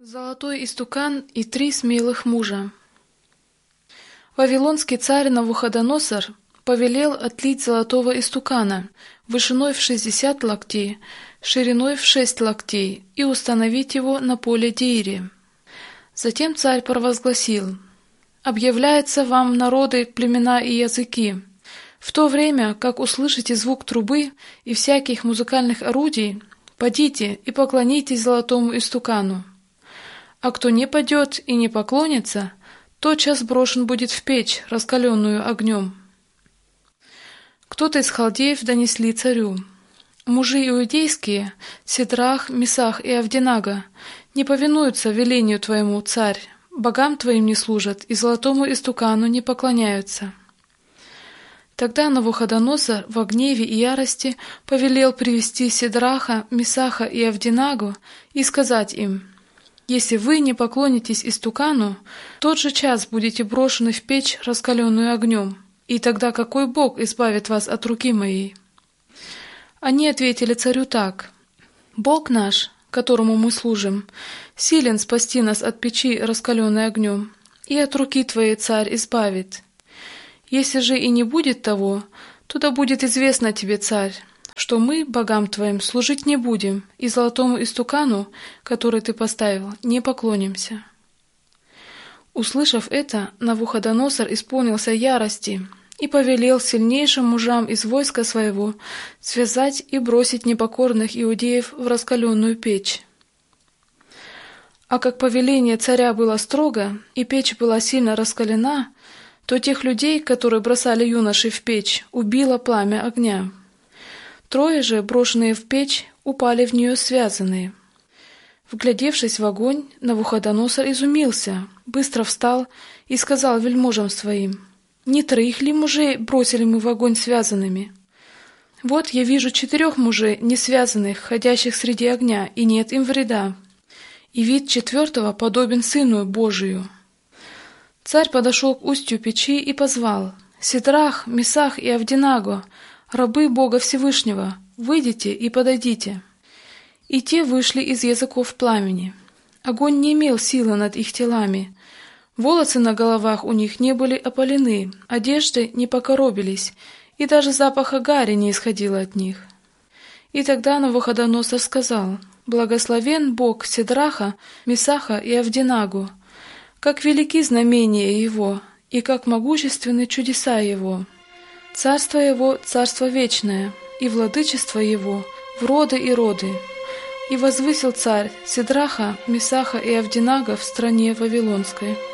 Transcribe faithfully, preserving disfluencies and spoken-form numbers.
Золотой истукан и три смелых мужа. Вавилонский царь Навуходоносор повелел отлить золотого истукана вышиной в шестьдесят локтей, шириной в шесть локтей и установить его на поле Деире. Затем царь провозгласил: «Объявляется вам, народы, племена и языки, в то время, как услышите звук трубы и всяких музыкальных орудий, подите и поклонитесь золотому истукану. А кто не падет и не поклонится, тотчас брошен будет в печь, раскаленную огнем». Кто-то из халдеев донесли царю: «Мужи иудейские, Сидрах, Месах и Авденаго, не повинуются велению твоему, царь, богам твоим не служат и золотому истукану не поклоняются». Тогда Навуходоносор во гневе и ярости повелел привести Сидраха, Месаха и Авденаго и сказать им: «Если вы не поклонитесь истукану, в тот же час будете брошены в печь, раскаленную огнем, и тогда какой Бог избавит вас от руки моей?» Они ответили царю так: «Бог наш, которому мы служим, силен спасти нас от печи, раскаленной огнем, и от руки твоей, царь, избавит. Если же и не будет того, то да будет известно тебе, царь, что мы, богам твоим, служить не будем, и золотому истукану, который ты поставил, не поклонимся». Услышав это, Навуходоносор исполнился ярости и повелел сильнейшим мужам из войска своего связать и бросить непокорных иудеев в раскаленную печь. А как повеление царя было строго, и печь была сильно раскалена, то тех людей, которые бросали юношей в печь, убило пламя огня. Трое же, брошенные в печь, упали в нее связанные. Вглядевшись в огонь, Навуходоносор изумился, быстро встал и сказал вельможам своим: «Не троих ли мужей бросили мы в огонь связанными? Вот я вижу четырех мужей, не связанных, ходящих среди огня, и нет им вреда. И вид четвертого подобен Сыну Божию». Царь подошел к устью печи и позвал: «Сидрах, Месах и Авденаго, рабы Бога Всевышнего, выйдите и подойдите». И те вышли из языков пламени. Огонь не имел силы над их телами. Волосы на головах у них не были опалены, одежды не покоробились, и даже запаха гари не исходило от них. И тогда Навуходоносор сказал: «Благословен Бог Сидраха, Месаха и Авденаго, как велики знамения Его, и как могущественны чудеса Его. Царство Его — царство вечное, и владычество Его — в роды и роды. И возвысил царь Сидраха, Месаха и Авденаго в стране Вавилонской».